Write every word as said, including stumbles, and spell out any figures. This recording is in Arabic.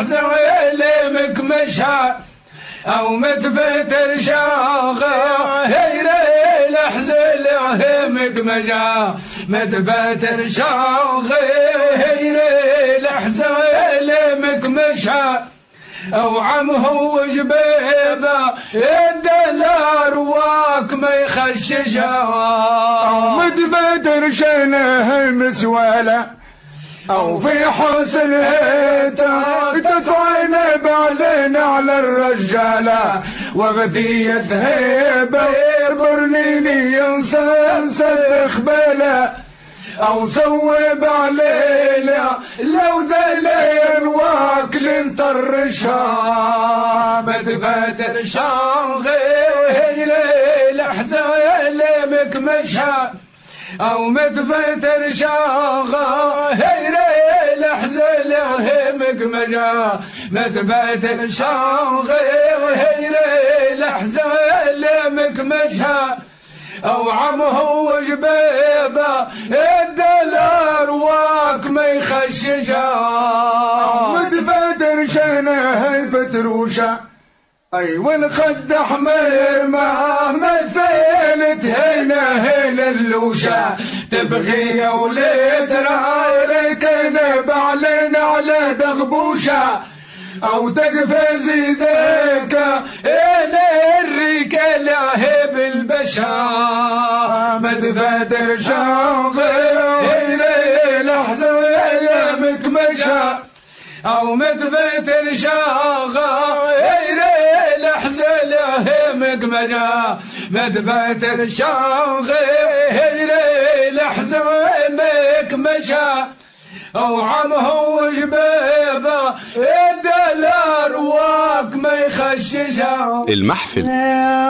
لحزن مكمشة أو متفتر شاغة هيري لحزن مكمشة متفتر شاغة هيري لحزن مكمشة أو عمه وجبيبه الدلار واك ما يخششها أو متفتر شنه المسوالة أو في حسنها تسعين بعلن على الرجالة وغدية هيبة برنيني ينسى خبالة أو صوب علينا لو ذلين واكل طرشها متفتر شاغي هيلي لحزن مكمشها أو متفتر شاغة هيري لحزن مكمشة متفتر شاغة هيري لحزن مكمشة أو عمه وجبيبه الدلار واك ما يخششها متفتر شنه الفتروشة أيوة الخد أحمر ما مثلت هنا هنا اللوشة تبغي يا ولد رايك أنا بعلن على دغبوشة أو تقفز يديك أنا الرجالة بالبشا متفتر شاغل هيري لحظة مكمشة أو متفتر شاغة هيري لحظة مكمشة متفتر شاغة هيري لحظة مكمشة أو عمه وجبيبه الدلار واك ما يخششها المحفل.